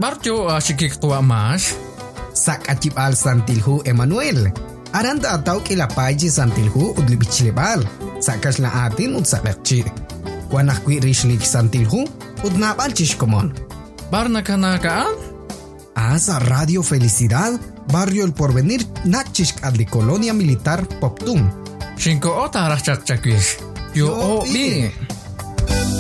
Barjo ashikik tua mas. Sak achip al Santilhu Emmanuel. Aranda ataw kila paji Santilhu udlibichilebal. Sakas la atin udsakakchi. Wanak kwi rishlik Santilhu udnabal chishkomon. Barna kanakaan? Asa Radio Felicidad, Barrio El Porvenir, Nachishk adli Colonia Militar Poptum. Shinko ota arachakchakwish. Yo o bi.